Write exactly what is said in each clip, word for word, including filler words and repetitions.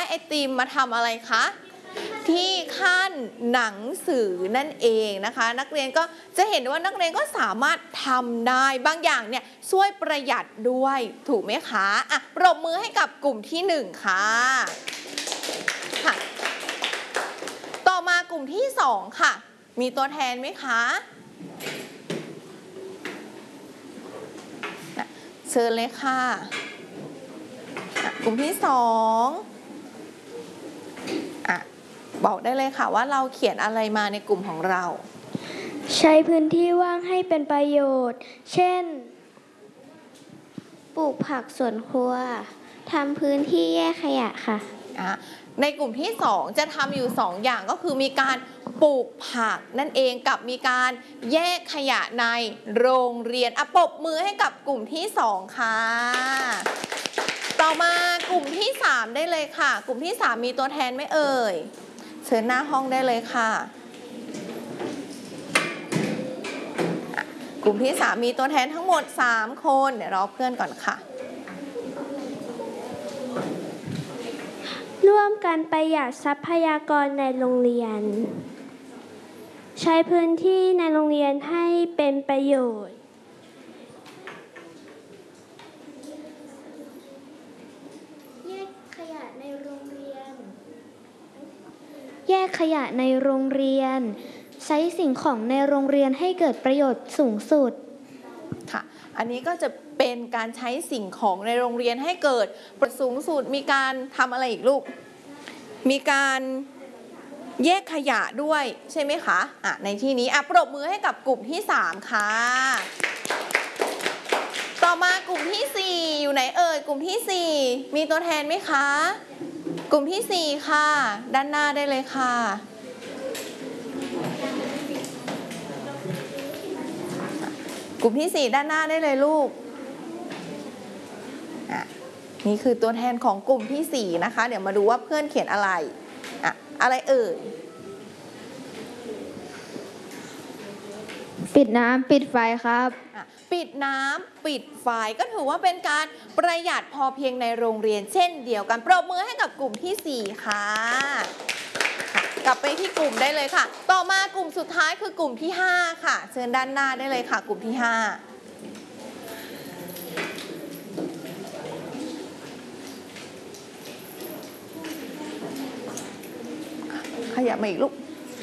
ไอติมมาทำอะไรคะที่ขั้นหนังสือนั่นเองนะคะนักเรียนก็จะเห็นว่านักเรียนก็สามารถทำได้บางอย่างเนี่ยช่วยประหยัดด้วยถูกไหมคะอ่ะปรบมือให้กับกลุ่มที่หนึ่งค่ะค่ะต่อมากลุ่มที่สองค่ะมีตัวแทนไหมคะเชิญเลยค่ะกลุ่มที่สองอ่ะบอกได้เลยค่ะว่าเราเขียนอะไรมาในกลุ่มของเราใช้พื้นที่ว่างให้เป็นประโยชน์เช่นปลูกผักสวนครัวทำพื้นที่แยกขยะค่ะในกลุ่มที่สองจะทำอยู่สองอย่างก็คือมีการปลูกผักนั่นเองกับมีการแยกขยะในโรงเรียนอ่ะปรบมือให้กับกลุ่มที่สองค่ะต่อมากลุ่มที่สามได้เลยค่ะกลุ่มที่สามมีตัวแทนไหมเอ่ยเชิญหน้าห้องได้เลยค่ะกลุ่มที่สามมีตัวแทนทั้งหมดสามคนเดี๋ยวรอเพื่อนก่อนค่ะร่วมกันประหยัดทรัพยากรในโรงเรียนใช้พื้นที่ในโรงเรียนให้เป็นประโยชน์แยกขยะในโรงเรียนแยกขยะในโรงเรียนใช้สิ่งของในโรงเรียนให้เกิดประโยชน์สูงสุดค่ะอันนี้ก็จะเป็นการใช้สิ่งของในโรงเรียนให้เกิดประโยชน์สูงสุดมีการทำอะไรอีกลูกมีการแยกขยะด้วยใช่ไหมคะอ่ะในที่นี้อ่ะปรบมือให้กับกลุ่มที่สามค่ะต่อมากลุ่มที่สี่อยู่ไหนเอ่ยกลุ่มที่สี่มีตัวแทนไหมคะกลุ่มที่สี่ค่ะด้านหน้าได้เลยค่ะกลุ่มที่สี่ด้านหน้าได้เลยลูกอ่ะนี่คือตัวแทนของกลุ่มที่สี่นะคะเดี๋ยวมาดูว่าเพื่อนเขียนอะไรอ่ะอะไรเอ่ยปิดน้ำปิดไฟครับปิดน้ำปิดไฟก็ถือว่าเป็นการประหยัดพอเพียงในโรงเรียนเช่นเดียวกันปรบมือให้กับกลุ่มที่สี่ค่ะกลับไปที่กลุ่มได้เลยค่ะต่อมากลุ่มสุดท้ายคือกลุ่มที่ห้าค่ะเชิญด้านหน้าได้เลยค่ะกลุ่มที่ห้าขยับมาอีกลูก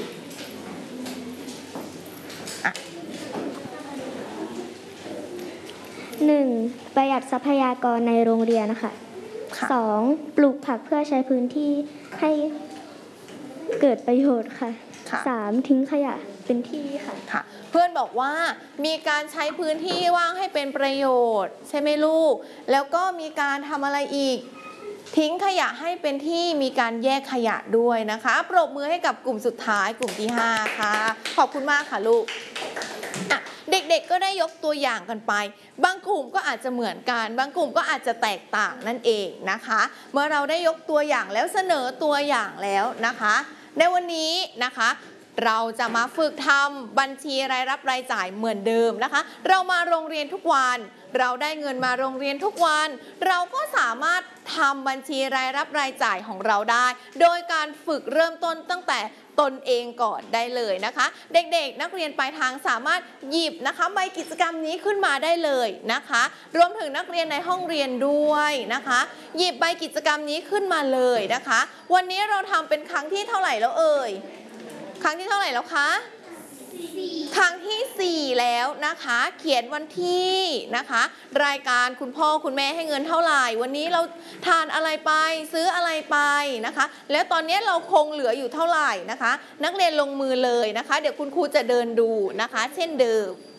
หนึ่งประหยัดทรัพยากรในโรงเรียนนะคะสองปลูกผักเพื่อใช้พื้นที่ให้เกิดประโยชน์ค่ะสามทิ้งขยะเป็นที่ค่ะค่ะเพื่อนบอกว่ามีการใช้พื้นที่ว่างให้เป็นประโยชน์ใช่ไหมลูกแล้วก็มีการทำอะไรอีกทิ้งขยะให้เป็นที่มีการแยกขยะด้วยนะคะปรบมือให้กับกลุ่มสุดท้ายกลุ่มที่ห้าค่ะขอบคุณมากค่ะลูกเด็กๆก็ได้ยกตัวอย่างกันไปบางกลุ่มก็อาจจะเหมือนกันบางกลุ่มก็อาจจะแตกต่างนั่นเองนะคะเมื่อเราได้ยกตัวอย่างแล้วเสนอตัวอย่างแล้วนะคะในวันนี้นะคะเราจะมาฝึกทำบัญชีรายรับรายจ่ายเหมือนเดิมนะคะเรามาโรงเรียนทุกวันเราได้เงินมาโรงเรียนทุกวันเราก็สามารถทำบัญชีรายรับรายจ่ายของเราได้โดยการฝึกเริ่มต้นตั้งแต่ตนเองก่อนได้เลยนะคะเด็กๆนักเรียนปลายทางสามารถหยิบนะคะใบกิจกรรมนี้ขึ้นมาได้เลยนะคะรวมถึงนักเรียนในห้องเรียนด้วยนะคะหยิบใบกิจกรรมนี้ขึ้นมาเลยนะคะวันนี้เราทำเป็นครั้งที่เท่าไหร่แล้วเอ่ยครั้งที่เท่าไหร่แล้วคะครั้งที่สี่แล้วนะคะเขียนวันที่นะคะรายการคุณพ่อคุณแม่ให้เงินเท่าไหร่วันนี้เราทานอะไรไปซื้ออะไรไปนะคะแล้วตอนนี้เราคงเหลืออยู่เท่าไหร่นะคะนักเรียนลงมือเลยนะคะเดี๋ยวคุณครูจะเดินดูนะคะเช่นเดิม